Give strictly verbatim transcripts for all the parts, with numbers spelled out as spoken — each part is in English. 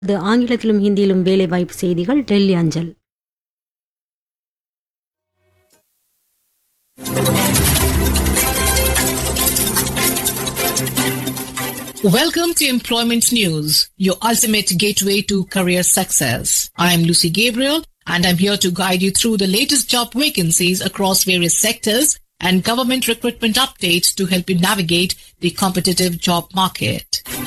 இது ஆங்கிலத்திலும் ஹிந்தியிலும் வேலைவாய்ப்பு செய்திகள் டெல்லி அஞ்சல். Welcome to Employment News, your ultimate gateway to career success. I am Lucy Gabriel and I'm here to guide you through the latest job vacancies across various sectors and government recruitment updates to help you navigate the competitive job market.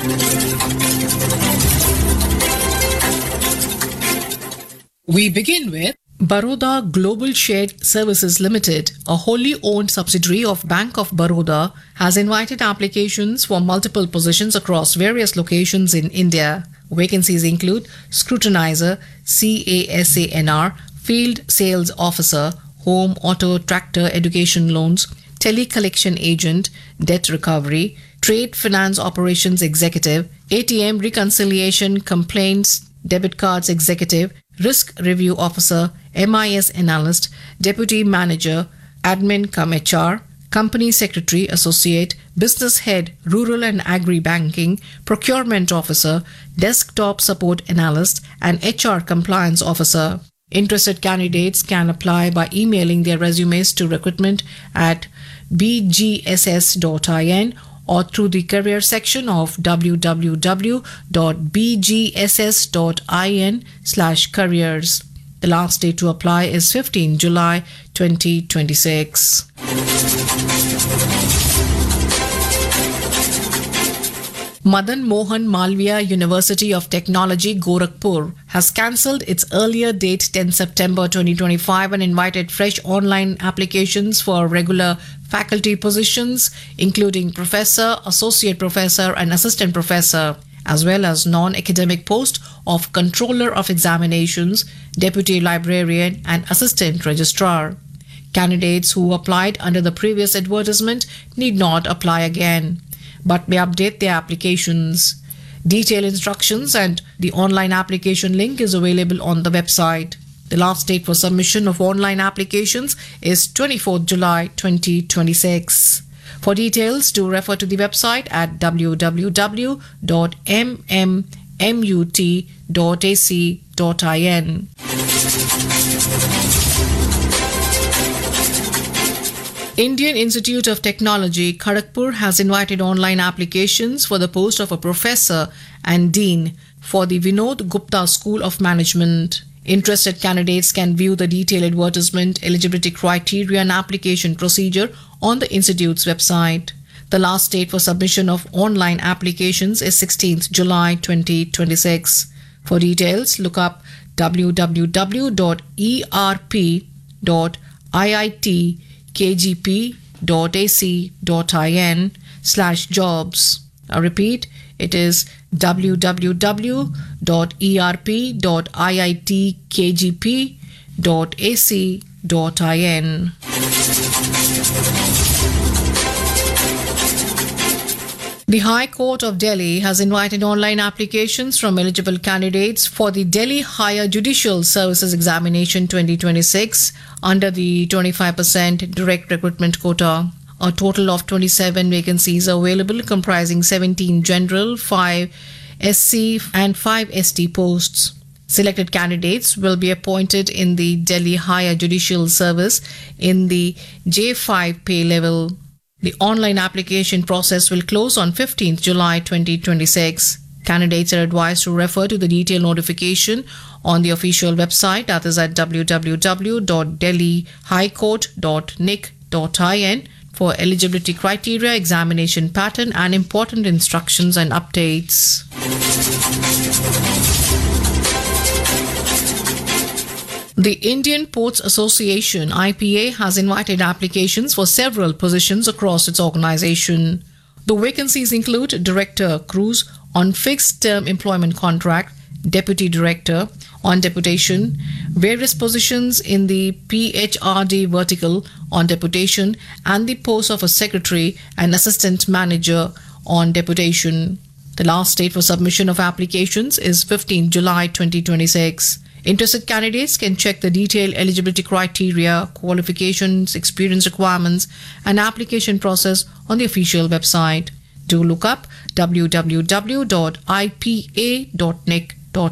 We begin with Baroda Global Shared Services Limited, a wholly owned subsidiary of Bank of Baroda, has invited applications for multiple positions across various locations in India. Vacancies include scrutinizer, C A S A N R, field sales officer, home auto tractor education loans, tele-collection agent, debt recovery, trade finance operations executive, A T M reconciliation complaints, debit cards executive, risk review officer, M I S analyst, deputy manager, admin cum H R, company secretary associate, business head, rural and agri banking, procurement officer, desktop support analyst, and H R compliance officer. Interested candidates can apply by emailing their resumes to recruitment at b g s s dot i n or through the career section of w w w dot b g s s dot i n slash careers. The last date to apply is fifteenth July twenty twenty-six. Madan Mohan Malviya University of Technology, Gorakhpur, has cancelled its earlier date tenth September twenty twenty-five and invited fresh online applications for regular faculty positions, including professor, associate professor, and assistant professor, as well as non-academic posts of controller of examinations, deputy librarian, and assistant registrar. Candidates who applied under the previous advertisement need not apply again, but may update their applications. Detailed instructions and the online application link is available on the website. The last date for submission of online applications is twenty-fourth July twenty twenty-six. For details, do refer to the website at w w w dot m m mut dot a c dot i n. Indian Institute of Technology, Kharagpur, has invited online applications for the post of a professor and dean for the Vinod Gupta School of Management. Interested candidates can view the detailed advertisement, eligibility criteria, and application procedure on the Institute's website. The last date for submission of online applications is sixteenth July twenty twenty-six. For details, look up w w w dot e r p dot i i t k g p dot a c dot i n slash jobs. I repeat, it is w w w dot e r p dot i i t k g p dot a c dot i n. The High Court of Delhi has invited online applications from eligible candidates for the Delhi Higher Judicial Services Examination twenty twenty-six under the twenty-five percent direct recruitment quota. A total of twenty-seven vacancies are available, comprising seventeen general, five S C, and five S T posts. Selected candidates will be appointed in the Delhi Higher Judicial Service in the J five pay level. The online application process will close on fifteenth July twenty twenty-six. Candidates are advised to refer to the detailed notification on the official website, that is at w w w dot delhi high court dot n i c dot i n, for eligibility criteria, examination pattern, and important instructions and updates. The Indian Ports Association, I P A, has invited applications for several positions across its organization. The vacancies include Director Cruise on fixed term employment contract, Deputy Director on deputation, various positions in the P H R D vertical on deputation, and the post of a Secretary and Assistant Manager on deputation. The last date for submission of applications is fifteenth July twenty twenty-six. Interested candidates can check the detailed eligibility criteria, qualifications, experience requirements, and application process on the official website. Do look up w w w dot i p a dot n i c